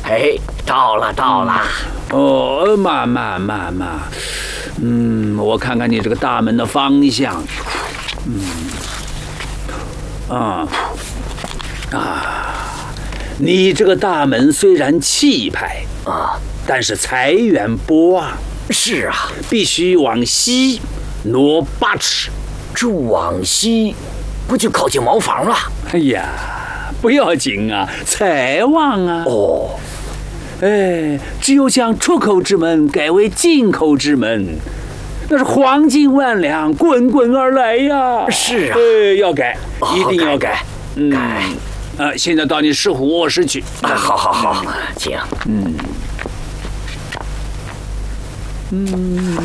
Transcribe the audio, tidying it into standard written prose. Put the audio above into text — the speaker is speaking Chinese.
哎，到了。 哦，慢。我看看你这个大门的方向。你这个大门虽然气派啊， 但是财源不旺。 是啊， 必须往西挪8尺。 这往西，不就靠近茅房了？ 哎呀，不要紧啊，财旺啊。 哦， 哎，只有将出口之门改为进口之门，那是黄金万两滚滚而来呀。 是啊， 要改，一定要改。 改。 现在到你石虎卧室去。 好，请。